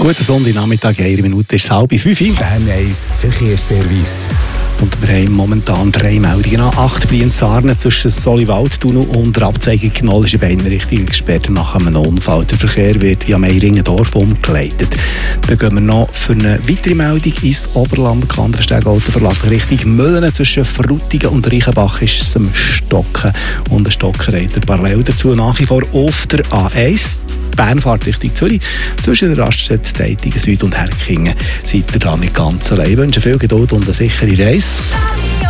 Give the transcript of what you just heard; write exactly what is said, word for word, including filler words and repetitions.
Guten Sonntagnachmittag, eine Minute ist halb fünf. Bern eins Verkehrsservice. Und wir haben momentan drei Meldungen an. acht Brienz-Sarnen zwischen dem Soliwaldtunnel und der Abzweigung Knollische Beinrichtung gesperrt nach einem Unfall. Der Verkehr wird via Meiringendorf umgeleitet. Dann gehen wir noch für eine weitere Meldung ins Oberland. Kandersteg Autoverlag Richtung Mölln. Zwischen Frutigen und Reichenbach ist es am Stocken und der Stockenreiter parallel dazu nach wie vor auf der A eins. Bernfahrt Richtung Zürich. Zwischen der Raststätte Deitigen Süd und Herkingen seid ihr da nicht ganz allein. Ich wünsche viel Geduld und eine sichere Reise.